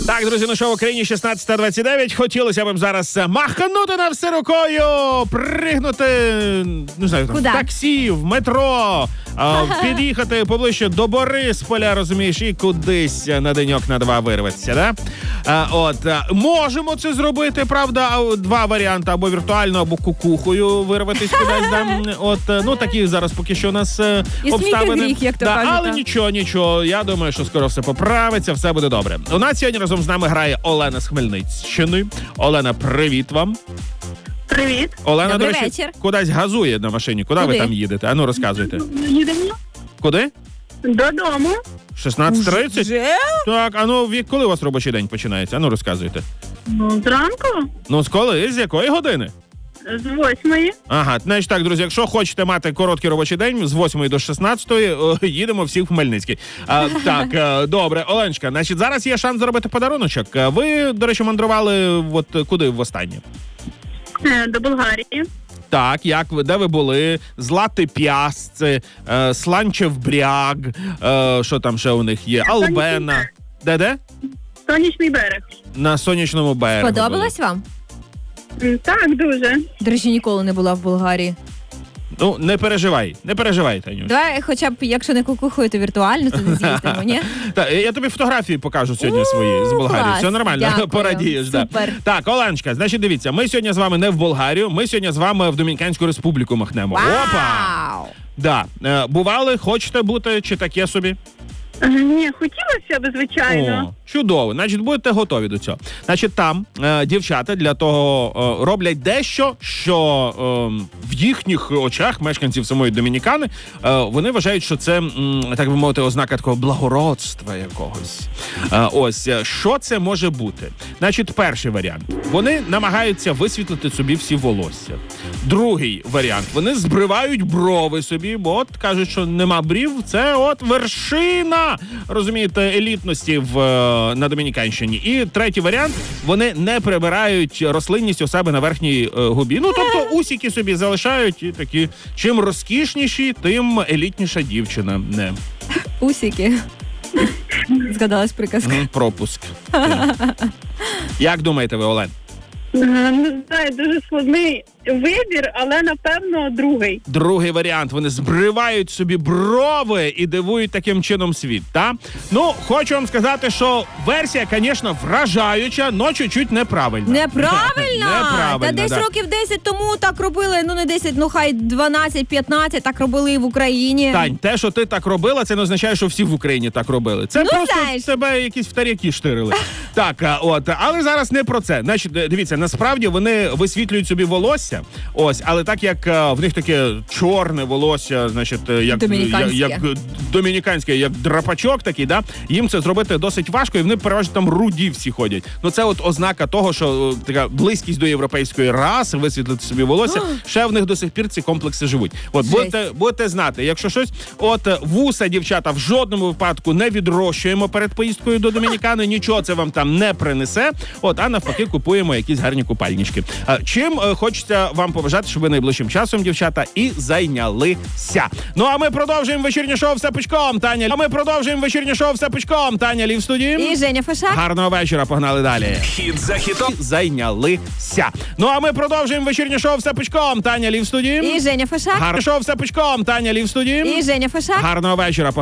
Так, друзі, ну що в Україні 16:29. Хотілося б зараз махнути на все рукою, пригнути, не знаю, в таксі, в метро, під'їхати поближче до Борисполя, розумієш, і кудись на деньок, на два вирветься, да? Можемо це зробити, правда, два варіанти, або віртуально, або кукухою вирватись кудись, да? Ну, такі зараз поки що у нас обставини. Гріх, як то кажуть, але нічого, я думаю, що скоро все поправиться, все буде добре. У нас сьогодні разом з нами грає Олена з Хмельниччини. Олена, привіт вам. Привіт. Олена, Добрий до речі, вечір. кудись газує на машині. Куди ви там їдете? Ану, розказуйте. Їдемо Куди? додому. 16:30? Вже? Так, коли у вас робочий день починається? Ану, розказуйте. Зранку Ну, з коли? З якої години? з 8:00. Ага, значить так, друзі, якщо хочете мати короткий робочий день, з 8 до 16 їдемо всі в Хмельницький. Добре, Оленочка, значить, зараз є шанс зробити подаруночок. Ви, до речі, мандрували куди востаннє? До Болгарії. Так, де ви були? Злати Пясце, Сланчев Бряг, що там ще у них є? Албена. Де? Сонячний берег. На Сонячному берегу. Сподобалось вам? Так, дуже. До речі, ніколи не була в Болгарії. Ну, не переживай, Танюш. Давай, хоча б, якщо не кукухою, то віртуально туди з'їздимо, ні? Так, я тобі фотографії покажу сьогодні свої з Болгарії. Клас, Все нормально, дякую. порадієш. Супер. Да. Так, Оленочка, значить, дивіться, ми сьогодні з вами не в Болгарію, ми сьогодні з вами в Домініканську Республіку махнемо. Опа! Вау! Да. Бували, хочете бути, чи таке собі? Ні, хотілося б, звичайно. О, чудово. Значить, будете готові до цього. Значить, там дівчата для того роблять дещо, що в їхніх очах мешканців самої Домінікани вони вважають, що це, так би мовити, ознака такого благородства якогось. Ось, що це може бути? Значить, перший варіант. Вони намагаються висвітлити собі всі волосся. Другий варіант. Вони збривають брови собі, бо кажуть, що нема брів, це вершина, розумієте, елітності на Домініканщині. І третій варіант, вони не прибирають рослинність у себе на верхній губі. Ну, тобто усіки собі залишають і такі, чим розкішніші, тим елітніша дівчина. Не. Усіки. Згадалась приказка. Пропуск. Як думаєте ви, Олен? Не знаю, дуже складний вибір, але, напевно, другий. Другий варіант. Вони збривають собі брови і дивують таким чином світ, так? Ну, хочу вам сказати, що версія, звісно, вражаюча, но чуть-чуть неправильна. Неправильно? Та десь років 10 тому так робили, ну не 10, ну хай 12-15, так робили і в Україні. Тань, те, що ти так робила, це не означає, що всі в Україні так робили. Це просто знаєш. тебе якісь втаряки штирили. Так, але зараз не про це. Значить, дивіться, насправді вони висвітлюють собі волосся, ось, але так як в них таке чорне волосся, значить, як домініканське, як драпачок такий, да, їм це зробити досить важко, і вони переважно там руді всі ходять. Ну це ознака того, що така близькість до європейської раси, висвітлити собі волосся, ще в них до сих пір ці комплекси живуть. Будете знати, якщо щось, вуса, дівчата, в жодному випадку не відрощуємо перед поїздкою до Домінікани, нічого це вам там не принесе, а навпаки купуємо якісь гарні купальнички. Чим хочеться вам побажати, щоб ви найближчим часом, дівчата, і зайнялися. Ну, а ми продовжуємо вечірнє шоу «Все пучком», Таня Лі в студії. І Женя Фашак. Гарного вечора, погнали далі. Хіт за хітом. Зайнялися. Ну, а ми продовжуємо вечірнє шоу «Все пучком», Таня Лі в студії. І Женя Фашак. Шоу «Все пучком», Таня Лі в студії. І Женя Фашак. Гарного вечора.